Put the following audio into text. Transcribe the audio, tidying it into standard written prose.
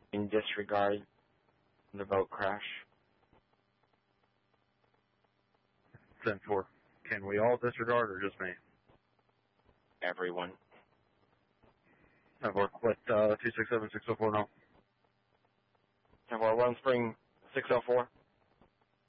in disregard the boat crash. 10-4. Can we all disregard or just me? Everyone. 10-4. Let 267-604 know. 10-4, 1 Spring 604.